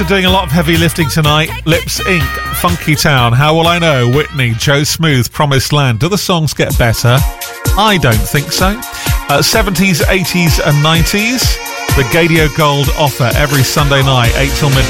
are doing a lot of heavy lifting tonight. Lips Inc., Funky Town, How Will I Know, Whitney, Joe Smooth, Promised Land. Do the songs get better? I don't think so. 70s, 80s and 90s. The Gadio Gold offer every Sunday night, 8 till midnight.